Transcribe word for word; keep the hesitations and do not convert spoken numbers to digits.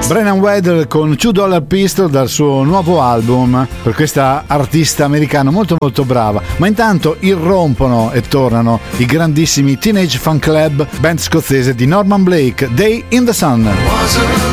Brennan Weddle con Two Dollar Pistol dal suo nuovo album, per questa artista americana molto molto brava. Ma intanto irrompono e tornano i grandissimi Teenage Fan Club, band scozzese di Norman Blake, Day in the Sun.